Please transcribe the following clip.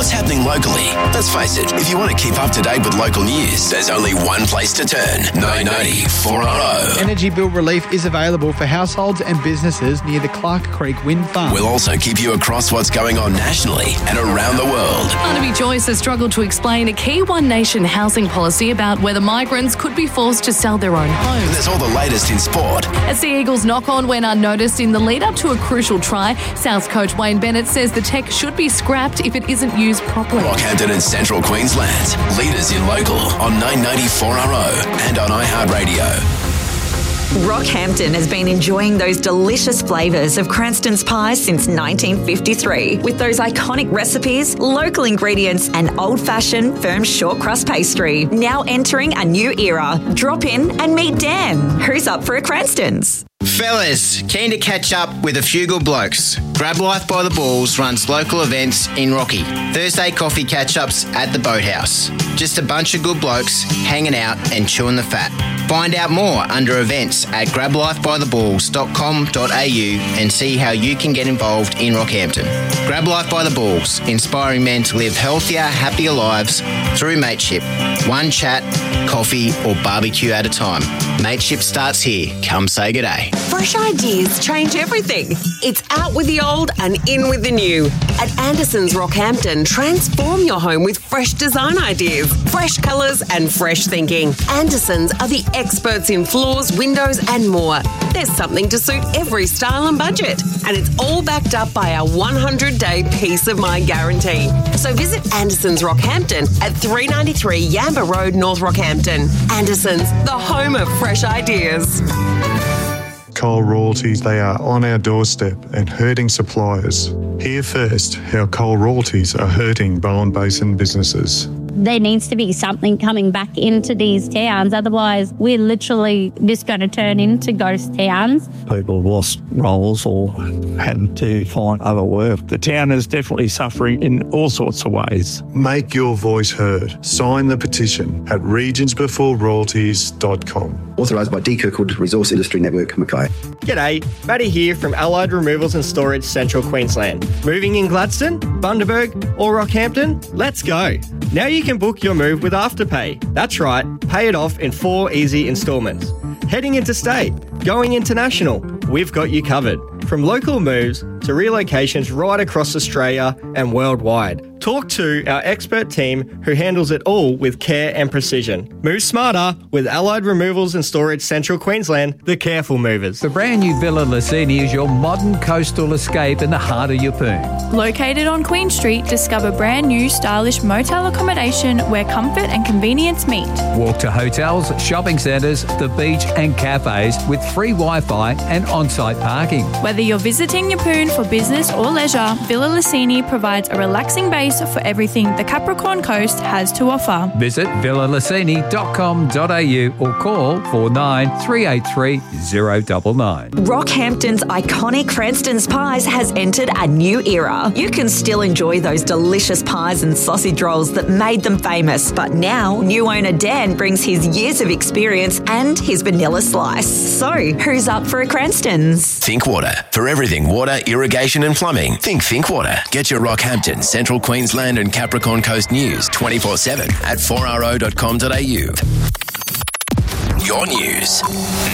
What's happening locally? Let's face it, if you want to keep up to date with local news, there's only one place to turn. 990 4RO. Energy bill relief is available for households and businesses near the Clark Creek Wind Farm. We'll also keep you across what's going on nationally and around the world. Barnaby Joyce has struggled to explain a key One Nation housing policy about whether migrants could be forced to sell their own homes. And there's all the latest in sport. A Sea Eagles knock-on went unnoticed in the lead-up to a crucial try. South coach Wayne Bennett says the tech should be scrapped if it isn't used properly. Rockhampton and Central Queensland. Leaders in local on 990 4RO and on iHeartRadio. Rockhampton has been enjoying those delicious flavours of Cranston's pies since 1953. With those iconic recipes, local ingredients and old-fashioned firm short crust pastry. Now entering a new era. Drop in and meet Dan. Who's up for a Cranston's? Fellas, keen to catch up with a few good blokes. Grab Life by the Balls runs local events in Rocky. Thursday coffee catch-ups at the Boathouse. Just a bunch of good blokes hanging out and chewing the fat. Find out more under events at grablifebytheballs.com.au and see how you can get involved in Rockhampton. Grab Life by the Balls, inspiring men to live healthier, happier lives through mateship. One chat, coffee or barbecue at a time. Mateship starts here. Come say good day. Fresh ideas change everything. It's out with the old and in with the new. At Anderson's Rockhampton, transform your home with fresh design ideas, fresh colours and fresh thinking. Anderson's are the experts in floors, windows and more. There's something to suit every style and budget. And it's all backed up by our 100-day peace of mind guarantee. So visit Anderson's Rockhampton at 393 Yamba Road, North Rockhampton. Anderson's, the home of fresh ideas. Coal royalties, they are on our doorstep and hurting suppliers. Hear first how coal royalties are hurting Bowen Basin businesses. There needs to be something coming back into these towns, otherwise we're literally just going to turn into ghost towns. People have lost roles or had to find other work. The town is definitely suffering in all sorts of ways. Make your voice heard. Sign the petition at regionsbeforeroyalties.com. Authorised by D. Kirkwood Resource Industry Network, Mackay. G'day, Matty here from Allied Removals and Storage Central Queensland. Moving in Gladstone, Bundaberg or Rockhampton? Let's go. Now you can book your move with Afterpay. That's right, pay it off in 4 easy instalments. Heading interstate, going international, we've got you covered. From local moves to relocations right across Australia and worldwide. Talk to our expert team who handles it all with care and precision. Move smarter with Allied Removals and Storage Central Queensland, the careful movers. The brand new Villa Licini is your modern coastal escape in the heart of Yeppoon. Located on Queen Street, discover brand new stylish motel accommodation where comfort and convenience meet. Walk to hotels, shopping centres, the beach and cafes with free Wi-Fi and on-site parking. Whether you're visiting Yeppoon for business or leisure, Villa Licini provides a relaxing base for everything the Capricorn Coast has to offer. Visit villalicini.com.au or call 49 383 099. Rockhampton's iconic Cranston's Pies has entered a new era. You can still enjoy those delicious pies and sausage rolls that made them famous, but now new owner Dan brings his years of experience and his vanilla slice. So, who's up for a Cranston's? Think Water. For everything water, irrigation and plumbing, think Water. Get your Rockhampton, Central Queensland and Capricorn Coast news 24/7 at 4RO.com.au. Your news.